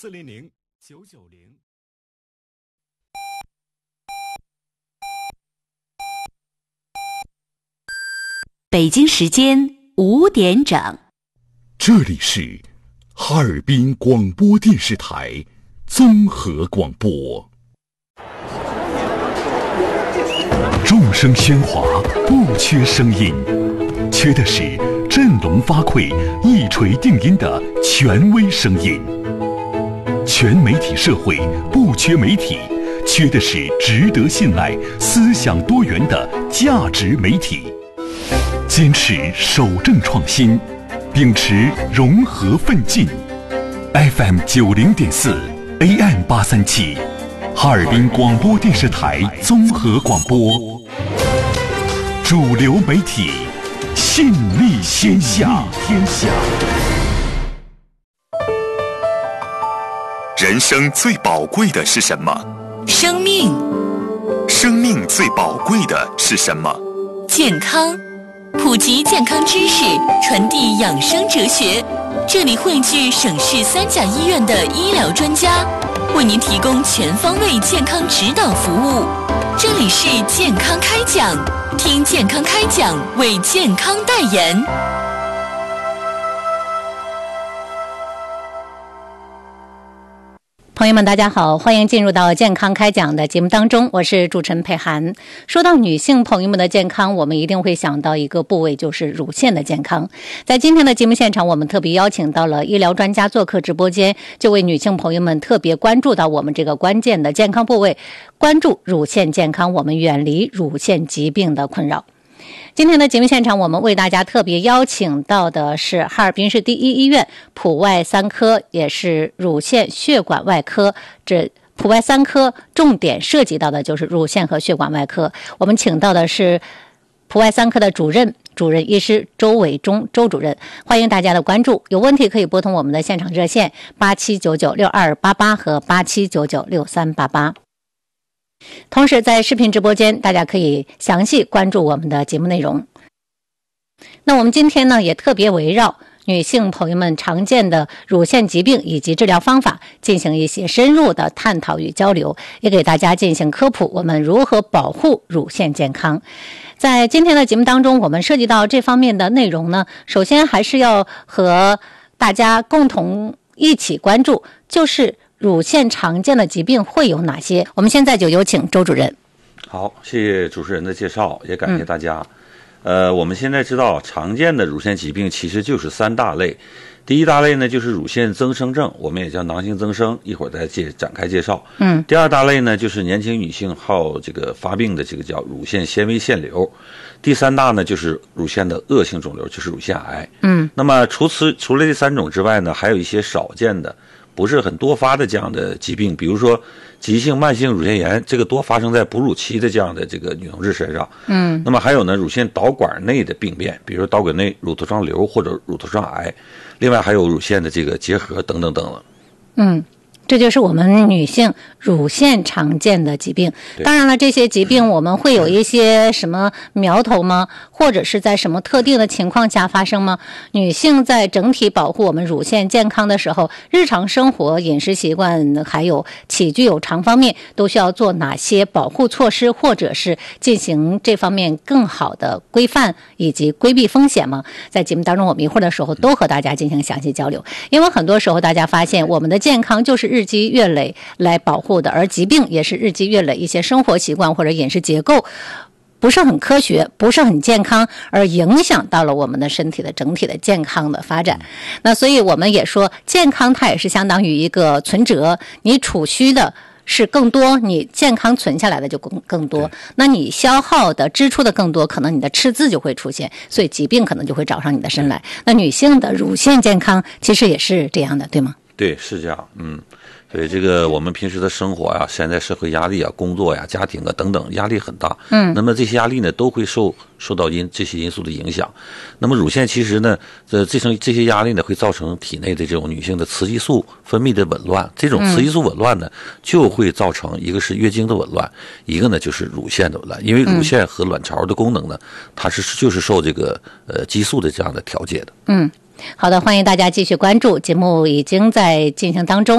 400-990。 北京时间5点整， 这里是哈尔滨广播电视台综合广播。众声喧哗，不缺声音，缺的是振聋发聩、一锤定音的权威声音。全媒体社会不缺媒体，缺的是值得信赖、思想多元的价值媒体。坚持守正创新，秉持融合奋进。FM 90.4 AM 837，哈尔滨广播电视台综合广播，主流媒体，信力天下。 人生最宝贵的是什么？ 生命。 生命最宝贵的是什么？ 健康。普及健康知识，传递养生哲学。这里汇聚省市3甲医院的医疗专家，为您提供全方位健康指导服务。这里是健康开讲，听健康开讲，为健康代言。朋友们大家好，欢迎进入到健康开讲的节目当中，我是主持人佩涵。说到女性朋友们的健康，我们一定会想到一个部位，就是乳腺的健康。在今天的节目现场，我们特别邀请到了医疗专家做客直播间，就为女性朋友们特别关注到我们这个关键的健康部位，关注乳腺健康，我们远离乳腺疾病的困扰。今天的节目现场，我们为大家特别邀请到的是哈尔滨市第一医院普外3科，也是乳腺血管外科。这普外3科重点涉及到的就是乳腺和血管外科。我们请到的是普外3科的主任医师周伟忠周主任，欢迎大家的关注。有问题可以拨通我们的现场热线87996288和87996388。同时在视频直播间，大家可以详细关注我们的节目内容。那我们今天呢，也特别围绕女性朋友们常见的乳腺疾病以及治疗方法进行一些深入的探讨与交流，也给大家进行科普，我们如何保护乳腺健康。在今天的节目当中，我们涉及到这方面的内容呢，首先还是要和大家共同一起关注，就是乳腺常见的疾病会有哪些？我们现在就有请周主任。 好，谢谢主持人的介绍，也感谢大家。我们现在知道常见的乳腺疾病其实就是3大类。第一大类呢就是乳腺增生症，我们也叫囊性增生，一会儿再展开介绍。第二大类呢就是年轻女性好这个发病的这个叫乳腺纤维腺瘤。第3大呢就是乳腺的恶性肿瘤，就是乳腺癌。那么除了这3种之外呢，还有一些少见的不是很多发的这样的疾病，比如说急性慢性乳腺炎，这个多发生在哺乳期的这样的这个女同志身上。那么还有呢乳腺导管内的病变，比如说导管内乳头状瘤或者乳头状癌，另外还有乳腺的这个结核等等等等。 这就是我们女性乳腺常见的疾病。当然了，这些疾病我们会有一些什么苗头吗？或者是在什么特定的情况下发生吗？女性在整体保护我们乳腺健康的时候，日常生活、饮食习惯还有起居有常方面都需要做哪些保护措施，或者是进行这方面更好的规范以及规避风险吗？在节目当中我们一会儿的时候都和大家进行详细交流。因为很多时候大家发现我们的健康就是日积月累来保护的，而疾病也是日积月累一些生活习惯或者饮食结构不是很科学，不是很健康，而影响到了我们的身体的整体的健康的发展。那所以我们也说，健康它也是相当于一个存折，你储蓄的是更多，你健康存下来的就更多，那你消耗的支出的更多，可能你的赤字就会出现，所以疾病可能就会找上你的身来。那女性的乳腺健康其实也是这样的，对吗？ 对，是这样。所以这个我们平时的生活呀，现在社会压力啊、工作呀、家庭啊等等，压力很大。那么这些压力呢，都会受到这些因素的影响。那么乳腺其实呢，这些压力呢，会造成体内的这种女性的雌激素分泌的紊乱。这种雌激素紊乱呢，就会造成一个是月经的紊乱，一个呢就是乳腺的紊乱。因为乳腺和卵巢的功能呢，它就是受这个激素的这样的调节的。 好的，欢迎大家继续关注，节目已经在进行当中。